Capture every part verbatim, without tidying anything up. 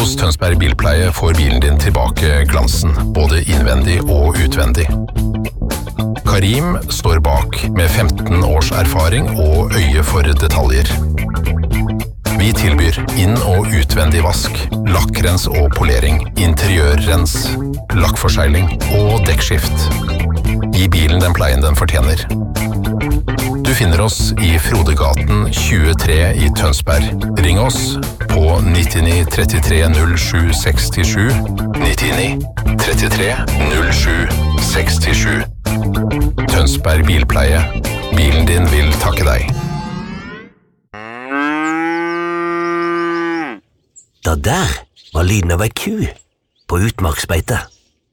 Hos Tønsberg Bilpleie får bilen din tilbake glansen, både innvendig og utvendig. Karim står bak med femten års erfaring og øye for detaljer. Vi tilbyr inn- og utvendig vask, lakkrens og polering, interiørrens, lakkforsegling og dekkskift. Gi bilen den pleien den fortjener. Du finner oss i Frodegaten tjuetre i Tønsberg. Ring oss på nittini trettitre null sju sekstisju, nittini trettitre null sju sekstisju. Tønsberg Bilpleie. Bilen din vil takke deg. Da der var lyden av ei ku på utmarksbeite.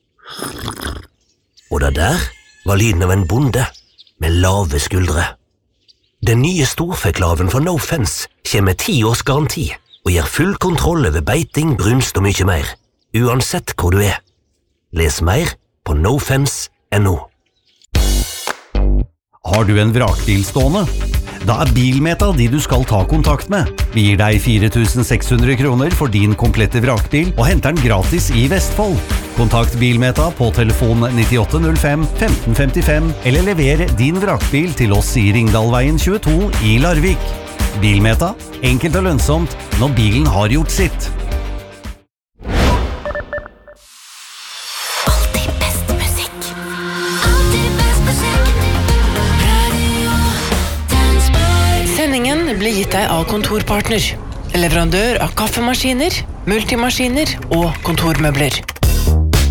Og da der var lyden av en bonde med lave skuldre. Den nye storfeklaven fra No Fence kommer med ti års garanti og gir full kontroll over beiting, brunst og mye mer, uansett hvor du er. Les mer på nofence punktum no. Har du en vrakbil stående? Da er Bilmeta de du skal ta kontakt med. Vi gir deg fire tusen seks hundre kroner for din komplette vrakbil og henter den gratis i Vestfold. Kontakt Bilmeta på telefon nittiåtte null fem femten femtifem eller lever din vrakbil til oss i Ringdalveien tjueto i Larvik. Bilmeta, enkelt og lønnsomt når bilen har gjort sitt. Sendingen blir gitt deg av Kontorpartner, leverandør av kaffemaskiner, multimaskiner og kontormøbler.